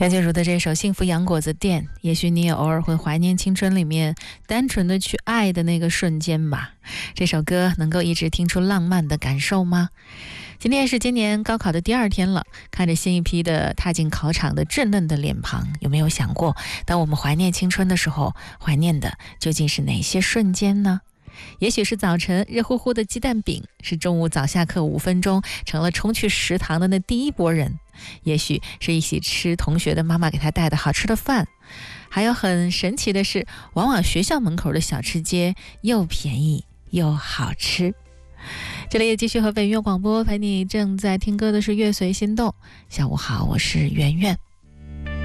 梁静茹的这首《幸福洋果子店》，也许你也偶尔会怀念青春里面单纯的去爱的那个瞬间吧。这首歌能够一直听出浪漫的感受吗？今天是今年高考的第2天了，看着新一批的踏进考场的稚嫩的脸庞，有没有想过，当我们怀念青春的时候，怀念的究竟是哪些瞬间呢？也许是早晨热乎乎的鸡蛋饼，是中午早下课5分钟成了冲去食堂的那第一波人，也许是一起吃同学的妈妈给他带的好吃的饭，还有很神奇的是，往往学校门口的小吃街又便宜又好吃。这里也继续和北音乐广播陪你正在听歌的是乐随心动。下午好，我是圆圆。